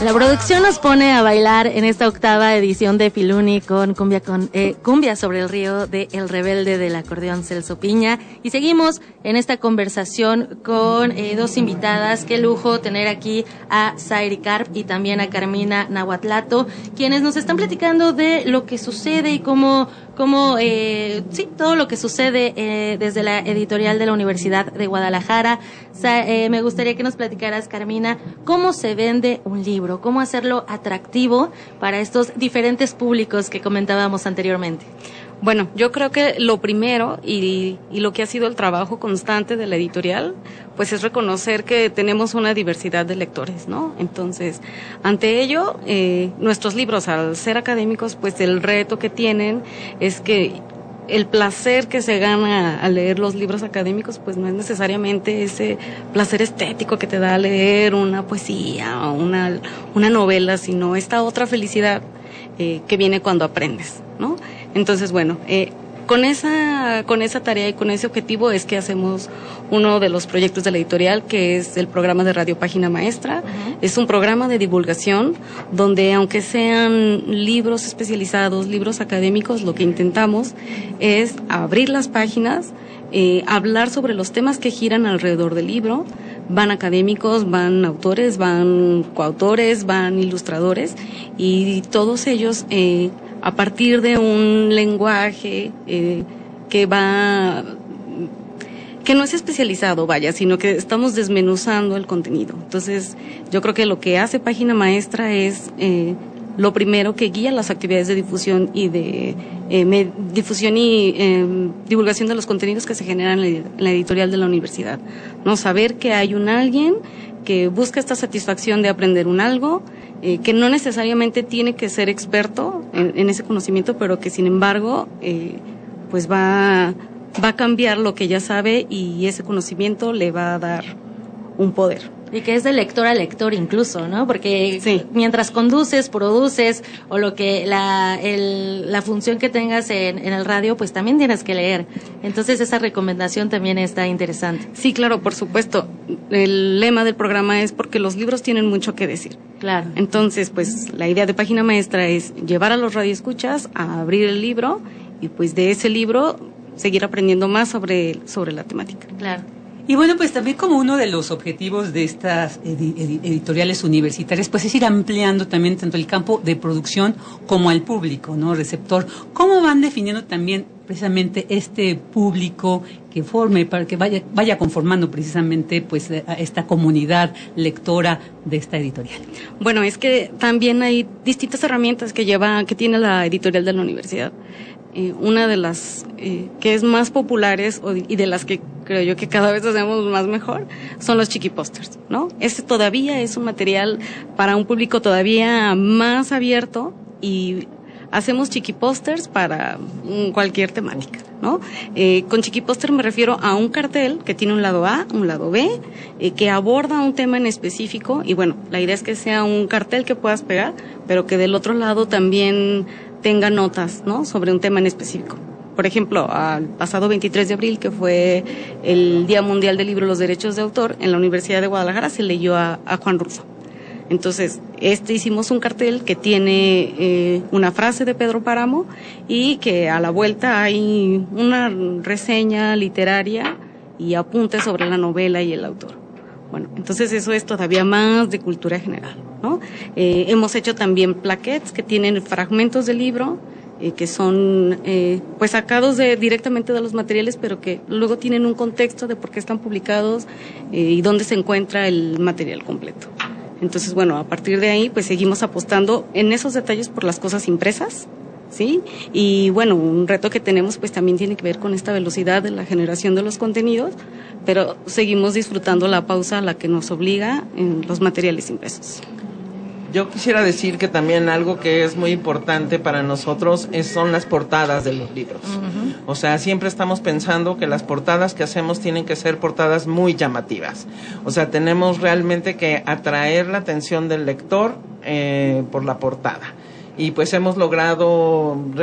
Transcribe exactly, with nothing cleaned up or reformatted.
La producción nos pone a bailar en esta octava edición de Filuni con Cumbia, con, eh, Cumbia sobre el río de El Rebelde del acordeón Celso Piña. Y seguimos en esta conversación con eh, dos invitadas. Qué lujo tener aquí a Sairi Karp y también a Carmina Nahuatlato, quienes nos están platicando de lo que sucede y cómo, cómo eh, sí, todo lo que sucede eh, desde la editorial de la Universidad de Guadalajara. Sa- eh, me gustaría que nos platicaras, Carmina, cómo se vende un libro, cómo hacerlo atractivo para estos diferentes públicos que comentábamos anteriormente. Bueno, yo creo que lo primero y, y lo que ha sido el trabajo constante de la editorial, pues es reconocer que tenemos una diversidad de lectores, ¿no? Entonces, ante ello, eh, nuestros libros, al ser académicos, pues el reto que tienen es que el placer que se gana al leer los libros académicos, pues no es necesariamente ese placer estético que te da leer una poesía o una, una novela, sino esta otra felicidad eh, que viene cuando aprendes, ¿no? Entonces, bueno, eh, con esa, con esa tarea y con ese objetivo es que hacemos uno de los proyectos de la editorial, que es el programa de Radio Página Maestra. Uh-huh. Es un programa de divulgación donde, aunque sean libros especializados, libros académicos, lo que intentamos es abrir las páginas, eh, hablar sobre los temas que giran alrededor del libro. Van académicos, van autores, van coautores, van ilustradores, y todos ellos eh, a partir de un lenguaje eh, que va, que no es especializado, vaya, sino que estamos desmenuzando el contenido. Entonces, yo creo que lo que hace Página Maestra es eh, lo primero que guía las actividades de difusión y de eh, me, difusión y eh, divulgación de los contenidos que se generan en la, en la editorial de la universidad, ¿no? Saber que hay un alguien que busca esta satisfacción de aprender un algo, eh, que no necesariamente tiene que ser experto en, en ese conocimiento, pero que sin embargo, eh, pues va, va a cambiar lo que ya sabe, y ese conocimiento le va a dar un poder. Y que es de lector a lector incluso, ¿no? Porque sí, mientras conduces, produces, o lo que la el, la función que tengas en, en el radio, pues también tienes que leer. Entonces esa recomendación también está interesante. Sí, claro, por supuesto. El lema del programa es porque los libros tienen mucho que decir. Claro. Entonces, pues la idea de Página Maestra es llevar a los radioescuchas a abrir el libro y pues de ese libro seguir aprendiendo más sobre, sobre la temática. Claro. Y bueno, pues también como uno de los objetivos de estas edi- edi- editoriales universitarias, pues es ir ampliando también tanto el campo de producción como al público, ¿no? Receptor. ¿Cómo van definiendo también precisamente este público que forme, para que vaya, vaya conformando precisamente pues a esta comunidad lectora de esta editorial? Bueno, es que también hay distintas herramientas que lleva, que tiene la editorial de la universidad. Eh, una de las eh, que es más populares o, y de las que creo yo que cada vez hacemos más mejor son los chiquiposters, ¿no? Este todavía es un material para un público todavía más abierto, y hacemos chiquiposters para um, cualquier temática, ¿no? Eh, con chiquiposter me refiero a un cartel que tiene un lado A, un lado B, eh, que aborda un tema en específico, y bueno, la idea es que sea un cartel que puedas pegar, pero que del otro lado también tenga notas, ¿no? Sobre un tema en específico. Por ejemplo, al pasado veintitrés de abril, que fue el Día Mundial del Libro y los Derechos de Autor, en la Universidad de Guadalajara se leyó a, a Juan Rulfo. Entonces, este hicimos un cartel que tiene eh, una frase de Pedro Páramo, y que a la vuelta hay una reseña literaria y apuntes sobre la novela y el autor. Bueno, entonces eso es todavía más de cultura general, ¿no? Eh, hemos hecho también plaquettes que tienen fragmentos del libro, eh, que son eh, pues sacados de, directamente de los materiales, pero que luego tienen un contexto de por qué están publicados eh, y dónde se encuentra el material completo. Entonces, bueno, a partir de ahí pues seguimos apostando en esos detalles por las cosas impresas, ¿sí? Y bueno, un reto que tenemos pues también tiene que ver con esta velocidad de la generación de los contenidos, pero seguimos disfrutando la pausa a la que nos obliga en los materiales impresos. Yo quisiera decir que también algo que es muy importante para nosotros es, son las portadas de los libros. Uh-huh. O sea, siempre estamos pensando que las portadas que hacemos tienen que ser portadas muy llamativas. O sea, tenemos realmente que atraer la atención del lector eh, por la portada. Y pues hemos logrado